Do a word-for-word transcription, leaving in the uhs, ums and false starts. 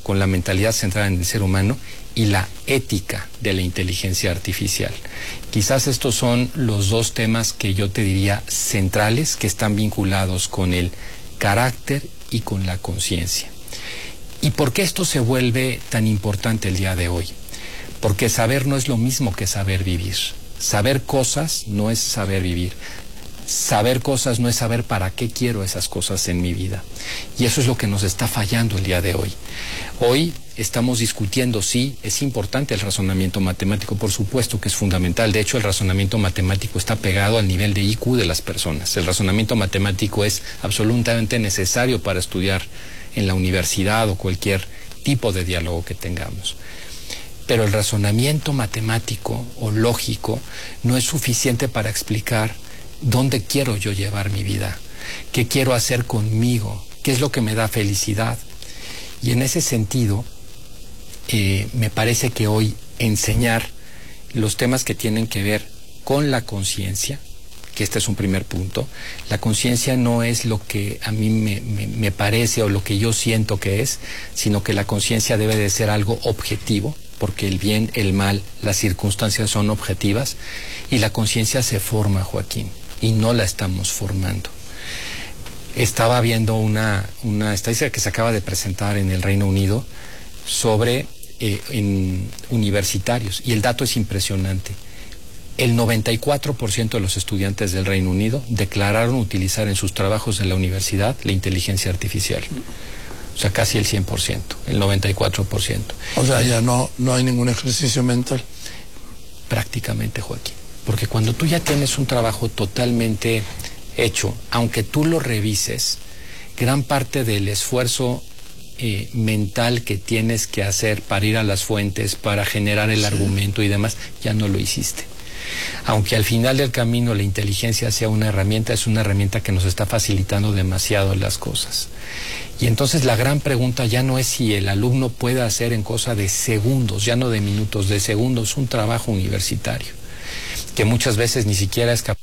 con la mentalidad centrada en el ser humano y la ética de la inteligencia artificial. Quizás estos son los dos temas que yo te diría centrales, que están vinculados con el carácter y con la conciencia. ¿Y por qué esto se vuelve tan importante el día de hoy? Porque saber no es lo mismo que saber vivir. Saber cosas no es saber vivir. Saber cosas no es saber para qué quiero esas cosas en mi vida. Y eso es lo que nos está fallando el día de hoy. Hoy estamos discutiendo, sí, es importante el razonamiento matemático, por supuesto que es fundamental. De hecho, el razonamiento matemático está pegado al nivel de I Q de las personas. El razonamiento matemático es absolutamente necesario para estudiar en la universidad o cualquier tipo de diálogo que tengamos. Pero el razonamiento matemático o lógico no es suficiente para explicar ¿dónde quiero yo llevar mi vida? ¿Qué quiero hacer conmigo? ¿Qué es lo que me da felicidad? Y en ese sentido, eh, me parece que hoy enseñar los temas que tienen que ver con la conciencia, que este es un primer punto, la conciencia no es lo que a mí me, me, me parece o lo que yo siento que es, sino que la conciencia debe de ser algo objetivo, porque el bien, el mal, las circunstancias son objetivas, y la conciencia se forma, Joaquín, y no la estamos formando. Estaba viendo una, una estadística que se acaba de presentar en el Reino Unido sobre eh, en universitarios, y el dato es impresionante. El noventa y cuatro por ciento de los estudiantes del Reino Unido declararon utilizar en sus trabajos en la universidad la inteligencia artificial. O sea, casi el cien por ciento, el noventa y cuatro por ciento. O sea, ya no, no hay ningún ejercicio mental. Prácticamente, Joaquín. Porque cuando tú ya tienes un trabajo totalmente hecho, aunque tú lo revises, gran parte del esfuerzo eh, mental que tienes que hacer para ir a las fuentes, para generar el sí. argumento y demás, ya no lo hiciste. Aunque al final del camino la inteligencia sea una herramienta, es una herramienta que nos está facilitando demasiado las cosas. Y entonces la gran pregunta ya no es si el alumno puede hacer en cosa de segundos, ya no de minutos, de segundos, un trabajo universitario, que muchas veces ni siquiera es capaz